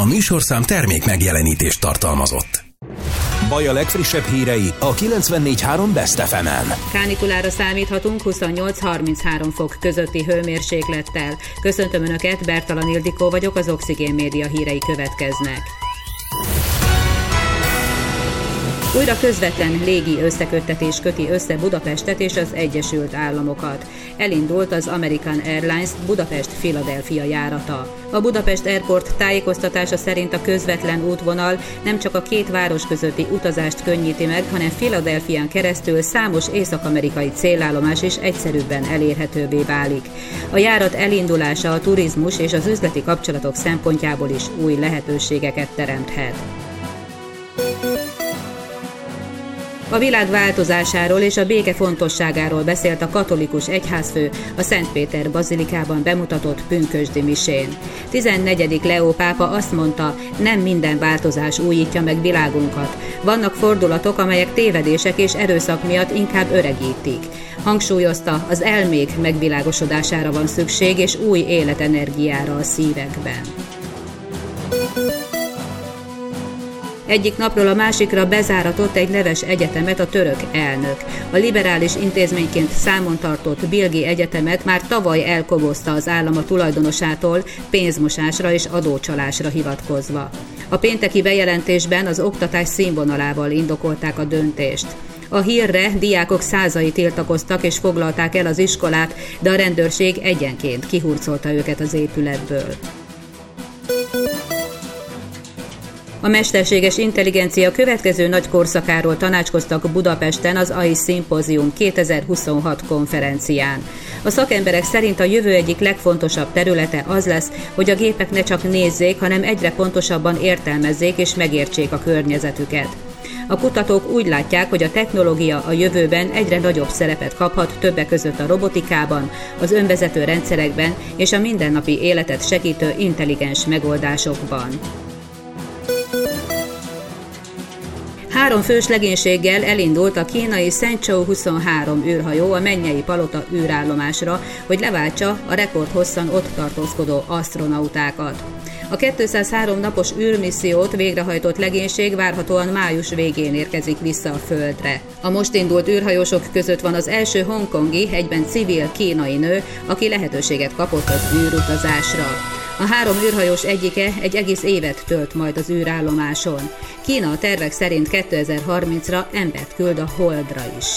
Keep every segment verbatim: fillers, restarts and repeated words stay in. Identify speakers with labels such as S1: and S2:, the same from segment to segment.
S1: A műsorszám termék megjelenítést tartalmazott. Baj a legfrissebb hírei a kilencvennégy három Best ef emen.
S2: Kánikulára számíthatunk huszonnyolc-harminchárom fok közötti hőmérséklettel. Köszöntöm Önöket, Bertalan Ildikó vagyok, az Oxigén Média hírei következnek. Újra közvetlen légi összeköttetés köti össze Budapestet és az Egyesült Államokat. Elindult az American Airlines Budapest-Philadelphia járata. A Budapest Airport tájékoztatása szerint a közvetlen útvonal nem csak a két város közötti utazást könnyíti meg, hanem Philadelphián keresztül számos észak-amerikai célállomás is egyszerűbben elérhetővé válik. A járat elindulása a turizmus és az üzleti kapcsolatok szempontjából is új lehetőségeket teremthet. A világ változásáról és a béke fontosságáról beszélt a katolikus egyházfő a Szent Péter bazilikában bemutatott pünkösdi misén. tizennegyedik Leó pápa azt mondta, nem minden változás újítja meg világunkat. Vannak fordulatok, amelyek tévedések és erőszak miatt inkább öregítik. Hangsúlyozta, az elmék megvilágosodására van szükség és új életenergiára a szívekben. Egyik napról a másikra bezáratott egy neves egyetemet a török elnök. A liberális intézményként számon tartott Bilgi Egyetemet már tavaly elkobozta az állam a tulajdonosától pénzmosásra és adócsalásra hivatkozva. A pénteki bejelentésben az oktatás színvonalával indokolták a döntést. A hírre diákok százai tiltakoztak és foglalták el az iskolát, de a rendőrség egyenként kihurcolta őket az épületből. A mesterséges intelligencia következő nagy korszakáról tanácskoztak Budapesten az á i Symposium kétezer-huszonhat konferencián. A szakemberek szerint a jövő egyik legfontosabb területe az lesz, hogy a gépek ne csak nézzék, hanem egyre pontosabban értelmezzék és megértsék a környezetüket. A kutatók úgy látják, hogy a technológia a jövőben egyre nagyobb szerepet kaphat, többek között a robotikában, az önvezető rendszerekben és a mindennapi életet segítő intelligens megoldásokban. Három fős legénységgel elindult a kínai Shenzhou huszonhárom űrhajó a Mennyei Palota űrállomásra, hogy leváltsa a rekordhosszan ott tartózkodó asztronautákat. A kétszázhárom napos űrmissziót végrehajtott legénység várhatóan május végén érkezik vissza a Földre. A most indult űrhajósok között van az első hongkongi, egyben civil kínai nő, aki lehetőséget kapott az űrutazásra. A három űrhajós egyike egy egész évet tölt majd az űrállomáson. Kína a tervek szerint kétezer-harmincra embert küld a Holdra is.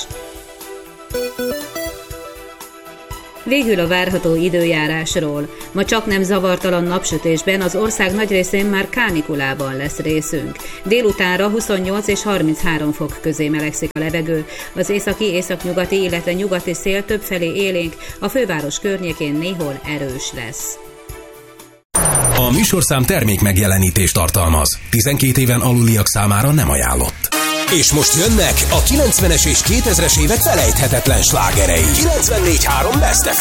S2: Végül a várható időjárásról. Ma csaknem zavartalan napsütésben az ország nagy részén már kánikulában lesz részünk. Délutánra huszonnyolc és harminchárom fok közé melegszik a levegő. Az északi, északnyugati, illetve nyugati szél többfelé élénk, a főváros környékén néhol erős lesz.
S1: A műsorszám termék megjelenítést tartalmaz. tizenkét éven aluliak számára nem ajánlott. És most jönnek a kilencvenes és kétezres évek felejthetetlen slágerei. kilencvennégy három Best ef em.